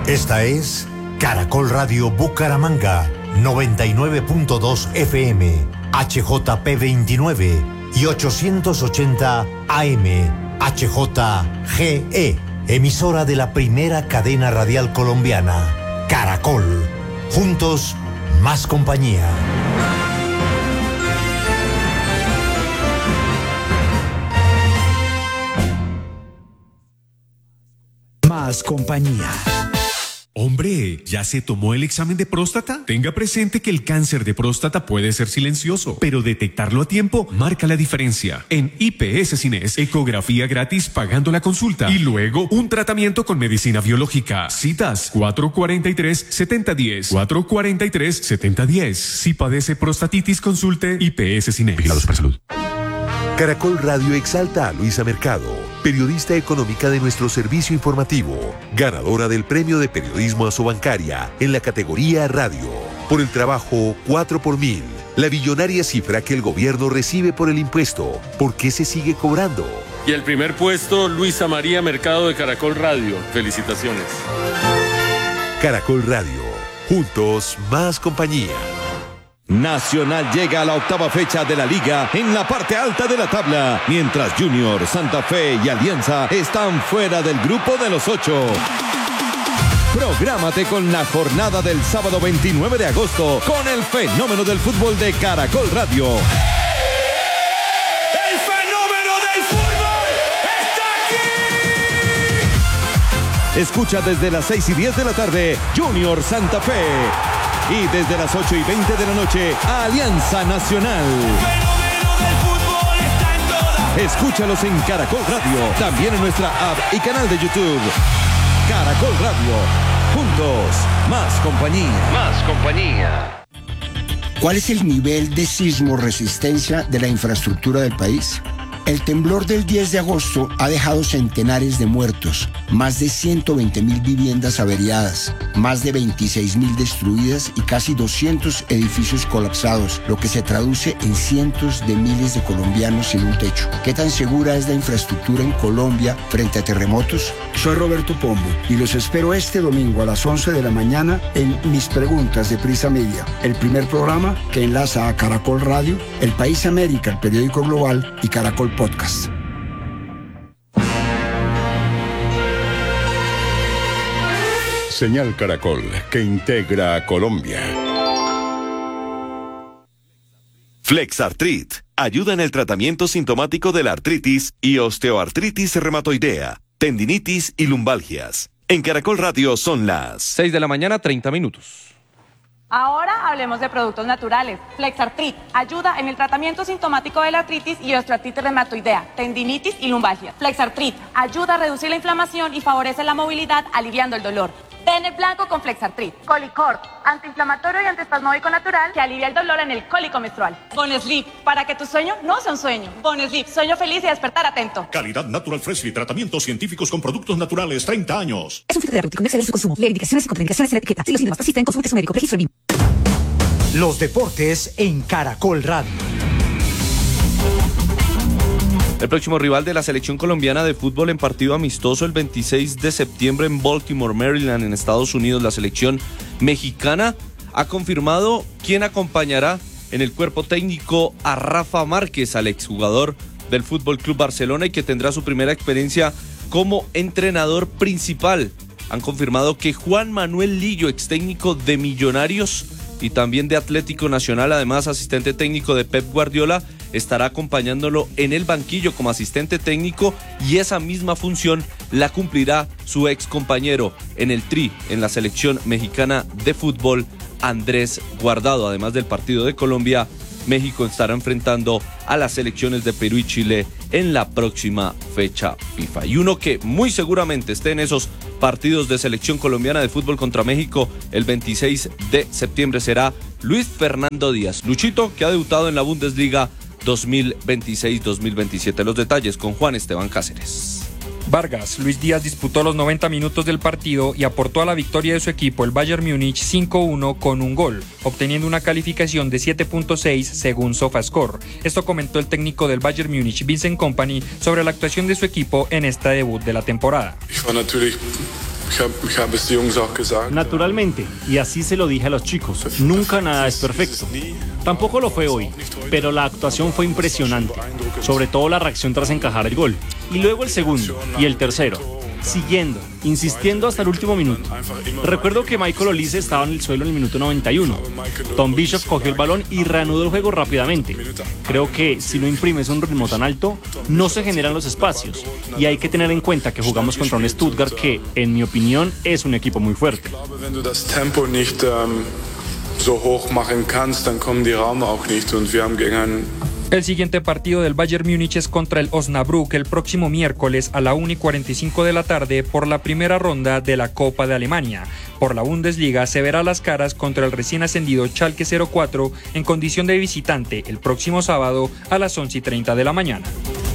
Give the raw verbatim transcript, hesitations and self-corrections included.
Esta es Caracol Radio Bucaramanga, noventa y nueve punto dos F M, H J P veintinueve y ochocientos ochenta A M, H J G E, emisora de la primera cadena radial colombiana, Caracol. Juntos, más compañía. Más compañía. Hombre, ¿ya se tomó el examen de próstata? Tenga presente que el cáncer de próstata puede ser silencioso, pero detectarlo a tiempo marca la diferencia. En I P S Cines, ecografía gratis pagando la consulta y luego un tratamiento con medicina biológica. Citas cuatro cuatro tres, siete cero uno cero, cuatro cuatro tres, siete cero uno cero. Si padece prostatitis, consulte I P S Cines. Vigilados para salud. Caracol Radio exalta a Luisa Mercado, periodista económica de nuestro servicio informativo, ganadora del Premio de Periodismo Asobancaria en la categoría Radio, por el trabajo cuatro por mil, la billonaria cifra que el gobierno recibe por el impuesto. ¿Por qué se sigue cobrando? Y el primer puesto, Luisa María Mercado de Caracol Radio. Felicitaciones. Caracol Radio, juntos más compañía. Nacional llega a la octava fecha de la liga en la parte alta de la tabla, mientras Junior, Santa Fe y Alianza están fuera del grupo de los ocho. Prográmate con la jornada del sábado veintinueve de agosto con el fenómeno del fútbol de Caracol Radio. ¡El fenómeno del fútbol está aquí! Escucha desde las seis y diez de la tarde Junior Santa Fe. Y desde las ocho y veinte de la noche, Alianza Nacional. Escúchalos en Caracol Radio, también en nuestra app y canal de YouTube. Caracol Radio, juntos, más compañía. Más compañía. ¿Cuál es el nivel de sismo resistencia de la infraestructura del país? El temblor del diez de agosto ha dejado centenares de muertos, más de ciento veinte mil viviendas averiadas, más de veintiséis mil destruidas y casi doscientos edificios colapsados, lo que se traduce en cientos de miles de colombianos sin un techo. ¿Qué tan segura es la infraestructura en Colombia frente a terremotos? Soy Roberto Pombo y los espero este domingo a las once de la mañana en Mis Preguntas de Prisa Media, el primer programa que enlaza a Caracol Radio, El País América, el periódico global, y Caracol Podcast. Señal Caracol, que integra a Colombia. Flexartrit ayuda en el tratamiento sintomático de la artritis y osteoartritis reumatoidea, tendinitis y lumbalgias. En Caracol Radio son las seis de la mañana, treinta minutos. Ahora hablemos de productos naturales. Flexartrit ayuda en el tratamiento sintomático de la artritis y osteoartritis reumatoidea, tendinitis y lumbalgia. Flexartrit ayuda a reducir la inflamación y favorece la movilidad, aliviando el dolor. Den el blanco con Flexartrit. Colicort, antiinflamatorio y antiespasmódico natural que alivia el dolor en el cólico menstrual. Bonesleep, para que tu sueño no sea un sueño. Bonesleep, sueño feliz y despertar atento. Calidad Natural Freshly, tratamientos científicos con productos naturales, treinta años. Es un fitoterapéutico, no exceder su consumo. Leer indicaciones y contraindicaciones en la etiqueta. Si los síntomas persisten, consulte a su médico. Registro B I M. Los deportes en Caracol Radio. El próximo rival de la selección colombiana de fútbol en partido amistoso el veintiséis de septiembre en Baltimore, Maryland, en Estados Unidos. La selección mexicana ha confirmado quién acompañará en el cuerpo técnico a Rafa Márquez, al exjugador del Fútbol Club Barcelona, y que tendrá su primera experiencia como entrenador principal. Han confirmado que Juan Manuel Lillo, ex técnico de Millonarios y también de Atlético Nacional, además asistente técnico de Pep Guardiola, estará acompañándolo en el banquillo como asistente técnico, y esa misma función la cumplirá su ex compañero en el Tri, en la selección mexicana de fútbol, Andrés Guardado. Además del partido de Colombia, México estará enfrentando a las selecciones de Perú y Chile en la próxima fecha FIFA. Y uno que muy seguramente esté en esos partidos de selección colombiana de fútbol contra México el veintiséis de septiembre será Luis Fernando Díaz. Luchito, que ha debutado en la Bundesliga dos mil veintiséis dos mil veintisiete. Los detalles con Juan Esteban Cáceres. Vargas, Luis Díaz disputó los noventa minutos del partido y aportó a la victoria de su equipo, el Bayern Múnich, cinco uno con un gol, obteniendo una calificación de siete punto seis según SofaScore. Esto comentó el técnico del Bayern Múnich, Vincent Kompany, sobre la actuación de su equipo en esta debut de la temporada. Naturalmente, y así se lo dije a los chicos, nunca nada es perfecto. Tampoco lo fue hoy, pero la actuación fue impresionante, sobre todo la reacción tras encajar el gol. Y luego el segundo y el tercero, siguiendo, insistiendo hasta el último minuto. Recuerdo que Michael Olise estaba en el suelo en el minuto noventa y uno. Tom Bishop cogió el balón y reanudó el juego rápidamente. Creo que si no imprimes un ritmo tan alto, no se generan los espacios. Y hay que tener en cuenta que jugamos contra un Stuttgart que, en mi opinión, es un equipo muy fuerte. El siguiente partido del Bayern Múnich es contra el Osnabrück el próximo miércoles a la una y cuarenta y cinco de la tarde por la primera ronda de la Copa de Alemania. Por la Bundesliga se verá las caras contra el recién ascendido Schalke cero cuatro en condición de visitante el próximo sábado a las once y treinta de la mañana.